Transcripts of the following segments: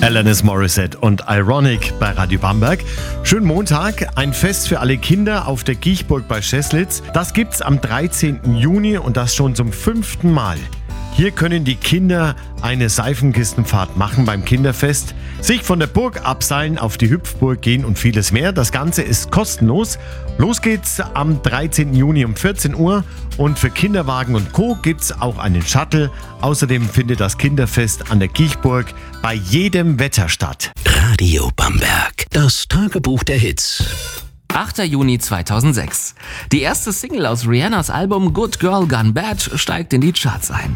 Alanis Morissette und Ironic bei Radio Bamberg. Schönen Montag, ein Fest für alle Kinder auf der Giechburg bei Scheßlitz. Das gibt's am 13. Juni und das schon zum 5. Mal. Hier können die Kinder eine Seifenkistenfahrt machen beim Kinderfest, sich von der Burg abseilen, auf die Hüpfburg gehen und vieles mehr. Das Ganze ist kostenlos. Los geht's am 13. Juni um 14 Uhr und für Kinderwagen und Co. gibt's auch einen Shuttle. Außerdem findet das Kinderfest an der Giechburg bei jedem Wetter statt. Radio Bamberg, das Tagebuch der Hits. 8. Juni 2006. Die erste Single aus Rihannas Album Good Girl Gone Bad steigt in die Charts ein.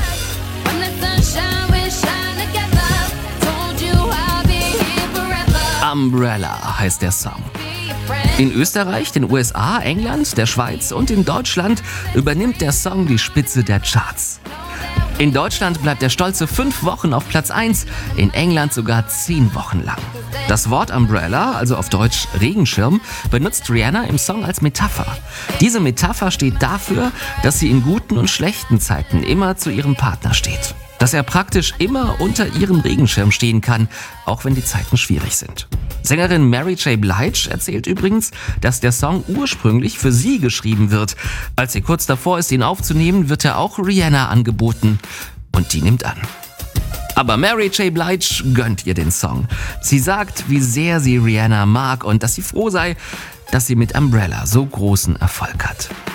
Umbrella heißt der Song. In Österreich, den USA, England, der Schweiz und in Deutschland übernimmt der Song die Spitze der Charts. In Deutschland bleibt er stolze 5 Wochen auf Platz 1, in England sogar 10 Wochen lang. Das Wort Umbrella, also auf Deutsch Regenschirm, benutzt Rihanna im Song als Metapher. Diese Metapher steht dafür, dass sie in guten und schlechten Zeiten immer zu ihrem Partner steht. Dass er praktisch immer unter ihrem Regenschirm stehen kann, auch wenn die Zeiten schwierig sind. Sängerin Mary J. Blige erzählt übrigens, dass der Song ursprünglich für sie geschrieben wird. Als sie kurz davor ist, ihn aufzunehmen, wird er auch Rihanna angeboten. Und die nimmt an. Aber Mary J. Blige gönnt ihr den Song. Sie sagt, wie sehr sie Rihanna mag und dass sie froh sei, dass sie mit Umbrella so großen Erfolg hat.